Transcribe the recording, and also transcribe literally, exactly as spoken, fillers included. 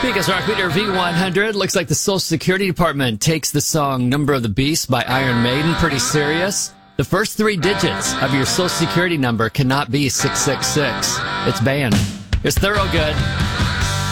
Because Rock Meter V one hundred looks like the Social Security Department takes the song Number of the Beast by Iron Maiden pretty serious. The first three digits of your Social Security number cannot be six six six. It's banned. It's Thorogood.